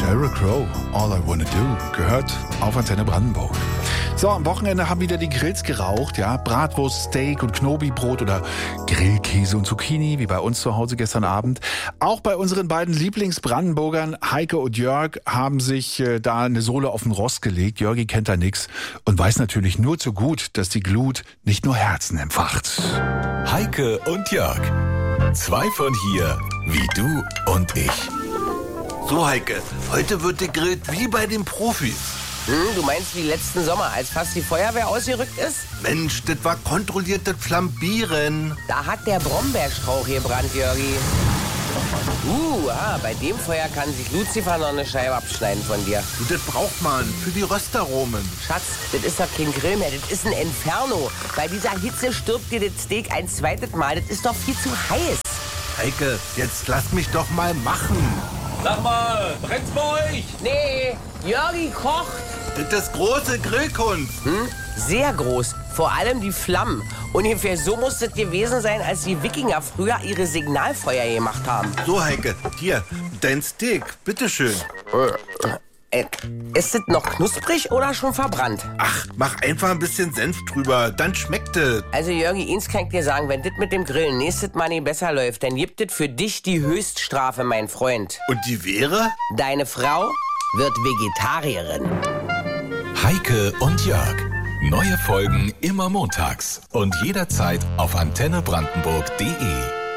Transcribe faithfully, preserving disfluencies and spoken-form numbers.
Sheryl Crow, All I Wanna Do, gehört auf Antenne Brandenburg. So, am Wochenende haben wieder die Grills geraucht, ja, Bratwurst, Steak und Knobibrot oder Grillkäse und Zucchini, wie bei uns zu Hause gestern Abend. Auch bei unseren beiden Lieblingsbrandenburgern, Heike und Jörg, haben sich äh, da eine Sohle auf den Rost gelegt. Jörgi kennt da nix und weiß natürlich nur zu gut, dass die Glut nicht nur Herzen entfacht. Heike und Jörg, zwei von hier, wie du und ich. So, Heike, heute wird gegrillt wie bei den Profis. Hm, du meinst wie letzten Sommer, als fast die Feuerwehr ausgerückt ist? Mensch, das war kontrolliertes Flambieren. Da hat der Brombeerstrauch gebrannt, Jörgi. Uh, ah, bei dem Feuer kann sich Lucifer noch eine Scheibe abschneiden von dir. Du, das braucht man für die Röstaromen. Schatz, das ist doch kein Grill mehr, das ist ein Inferno. Bei dieser Hitze stirbt dir das Steak ein zweites Mal, das ist doch viel zu heiß. Heike, jetzt lass mich doch mal machen. Sag mal, brennt's bei euch? Nee, Jörgi kocht. Das ist große Grillkunst. Hm? Sehr groß, vor allem die Flammen. Ungefähr so muss es gewesen sein, als die Wikinger früher ihre Signalfeuer gemacht haben. So, Heike, hier, dein Steak, bitteschön. Äh, ist es noch knusprig oder schon verbrannt? Ach, mach einfach ein bisschen Senf drüber, dann schmeckt es. Also Jörgi, eins kann ich dir sagen, wenn das mit dem Grillen nächstes Mal nicht besser läuft, dann gibt es für dich die Höchststrafe, mein Freund. Und die wäre? Deine Frau wird Vegetarierin. Heike und Jörg. Neue Folgen immer montags und jederzeit auf antenne brandenburg punkt de.